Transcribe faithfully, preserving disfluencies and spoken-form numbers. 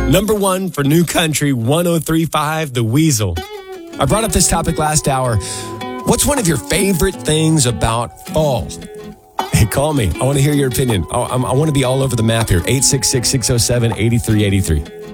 Number one for New Country one oh three point five, The Weasel. I brought up this topic last hour. What's one of your favorite things about fall? Hey, call me. I want to hear your opinion. I, I want to be all over the map here. eight six six, six oh seven, eight three eight three.